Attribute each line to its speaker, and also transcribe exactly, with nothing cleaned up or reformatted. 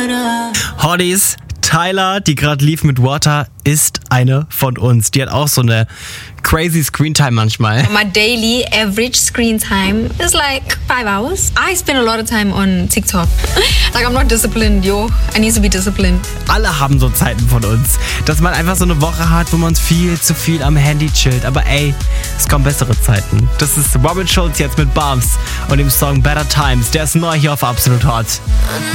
Speaker 1: Hotties, Tyler, die gerade lief mit Water, ist eine von uns. Die hat auch so eine crazy Screentime manchmal.
Speaker 2: My daily average screen time is like five hours. I spend a lot of time on TikTok. Like I'm not disciplined, yo. I need to be disciplined.
Speaker 1: Alle haben so Zeiten von uns, dass man einfach so eine Woche hat, wo man viel zu viel am Handy chillt. Aber ey, es kommen bessere Zeiten. Das ist Robin Schulz jetzt mit Bumps und dem Song Better Times. Der ist neu hier auf Absolut Hot.